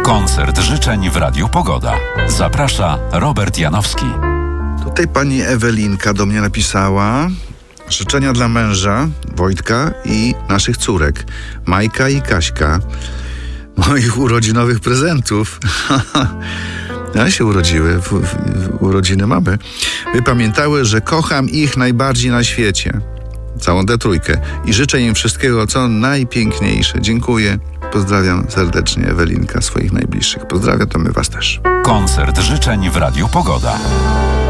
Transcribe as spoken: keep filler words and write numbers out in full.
Koncert życzeń w Radiu Pogoda. Zaprasza Robert Janowski. Tutaj pani Ewelinka do mnie napisała życzenia dla męża Wojtka i naszych córek Majka i Kaśka, moich urodzinowych prezentów. Ja się urodziły, w, w, w urodziny mamy. By pamiętały, że kocham ich najbardziej na świecie. Całą tę trójkę. I życzę im wszystkiego, co najpiękniejsze. Dziękuję. Pozdrawiam serdecznie Ewelinka, swoich najbliższych. Pozdrawiam, to my was też. Koncert życzeń w Radiu Pogoda.